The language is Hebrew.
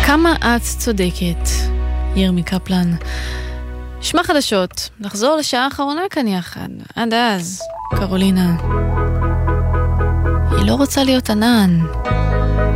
כמה את צודקת, ירמי קפלן. שמע חדשות, נחזור לשעה האחרונה כאן יחד. עד אז, קרולינה. היא לא רוצה להיות ענן.